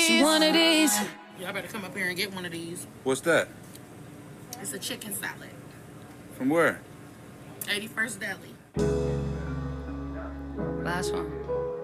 these. One of these. Y'all better come up here and get one of these. What's that? It's a chicken salad. From where? 81st Deli. Last one.